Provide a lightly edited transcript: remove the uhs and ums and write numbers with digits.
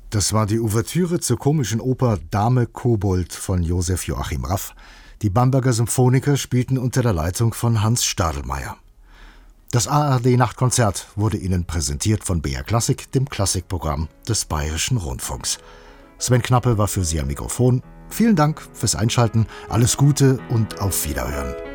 Das war die Ouvertüre zur komischen Oper Dame Kobold von Josef Joachim Raff. Die Bamberger Symphoniker spielten unter der Leitung von Hans Stadelmeier. Das ARD-Nachtkonzert wurde Ihnen präsentiert von BR Klassik, dem Klassikprogramm des Bayerischen Rundfunks. Sven Knappe war für Sie am Mikrofon. Vielen Dank fürs Einschalten, alles Gute und auf Wiederhören.